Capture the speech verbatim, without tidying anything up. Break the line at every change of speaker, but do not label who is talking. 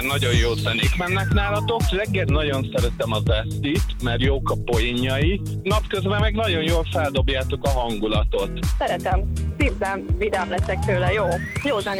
Nagyon jó zenék mennek nálatok. Reggel nagyon szeretem az esztit, mert jók a poénjai. Napközben meg nagyon jól feldobjátok a hangulatot.
Szeretem. Szívem, vidám leszek tőle. Jó. Jó zenék